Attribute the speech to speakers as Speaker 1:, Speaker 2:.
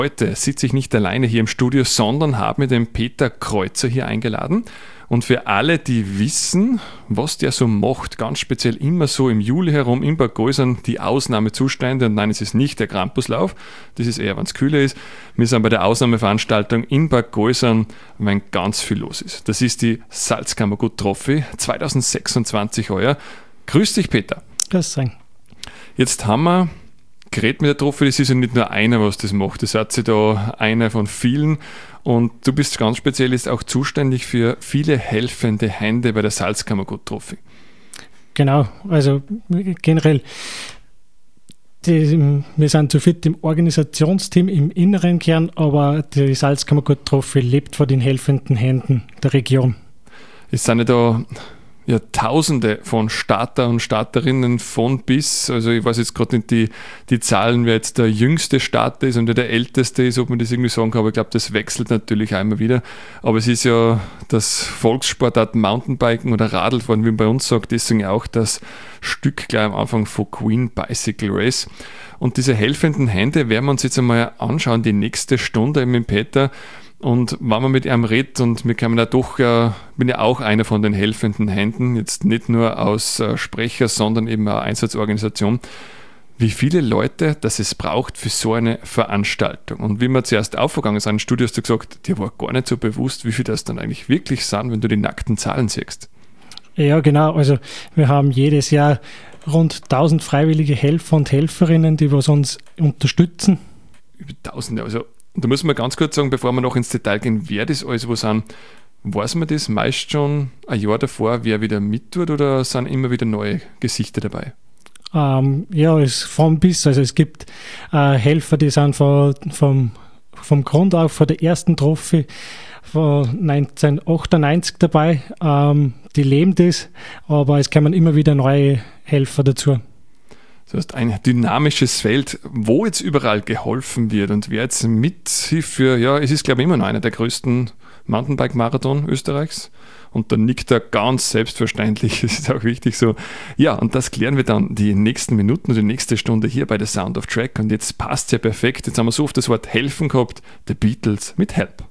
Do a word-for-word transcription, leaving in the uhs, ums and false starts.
Speaker 1: Heute sitze ich nicht alleine hier im Studio, sondern habe mir den Peter Kreuzer hier eingeladen. Und für alle, die wissen, was der so macht, ganz speziell immer so im Juli herum in Bad Gäusern die Ausnahmezustände. Und nein, es ist nicht der Krampuslauf, das ist eher, wenn es kühler ist. Wir sind bei der Ausnahmeveranstaltung in Bad Gäusern, wenn ganz viel los ist. Das ist die Salzkammergut Trophy zwanzig sechsundzwanzig heuer. Grüß dich, Peter.
Speaker 2: Grüß dich.
Speaker 1: Jetzt haben wir geredet mit der Trophy, das ist ja nicht nur einer, was das macht. Das hat sich da einer von vielen. Und du bist ganz speziell jetzt auch zuständig für viele helfende Hände bei der Salzkammergut Trophy.
Speaker 2: Genau, also generell, die, wir sind zu fit im Organisationsteam, im inneren Kern, aber die Salzkammergut Trophy lebt von den helfenden Händen der Region.
Speaker 1: Es sind ja da ja, Tausende von Starter und Starterinnen von bis, also ich weiß jetzt gerade nicht die, die Zahlen, wer jetzt der jüngste Starter ist und wer der älteste ist, ob man das irgendwie sagen kann, aber ich glaube, das wechselt natürlich auch immer wieder. Aber es ist ja das Volkssportart Mountainbiken oder Radlfahren, wie man bei uns sagt, deswegen auch das Stück gleich am Anfang von Queen Bicycle Race. Und diese helfenden Hände werden wir uns jetzt einmal anschauen, die nächste Stunde mit Peter. Und wenn man mit ihm redet, und wir können ja doch, äh, bin ja auch einer von den helfenden Händen, jetzt nicht nur als äh, Sprecher, sondern eben auch Einsatzorganisation, wie viele Leute das es braucht für so eine Veranstaltung. Und wie wir zuerst aufgegangen sind im Studio, hast du gesagt, dir war gar nicht so bewusst, wie viel das dann eigentlich wirklich sind, wenn du die nackten Zahlen siehst.
Speaker 2: Ja, genau. Also wir haben jedes Jahr rund tausend freiwillige Helfer und Helferinnen, die was uns unterstützen.
Speaker 1: Über Tausende, also da muss man ganz kurz sagen, bevor wir noch ins Detail gehen, wer das alles wo sind, weiß man das meist schon ein Jahr davor, wer wieder mittut, oder sind immer wieder neue Gesichter dabei?
Speaker 2: Ähm, ja, es von bis, also es gibt äh, Helfer, die sind von, vom, vom Grund auf, von der ersten Trophy von neunzehnhundertachtundneunzig dabei, ähm, die leben das, aber es kommen immer wieder neue Helfer dazu.
Speaker 1: Das heißt, ein dynamisches Feld, wo jetzt überall geholfen wird und wer jetzt mithilft für, ja, es ist glaube ich immer noch einer der größten Mountainbike-Marathon Österreichs, und da nickt er ganz selbstverständlich, das ist auch wichtig so. Ja, und das klären wir dann die nächsten Minuten und die nächste Stunde hier bei The Sound of Track, und jetzt passt ja perfekt, jetzt haben wir so oft das Wort helfen gehabt, The Beatles mit Help.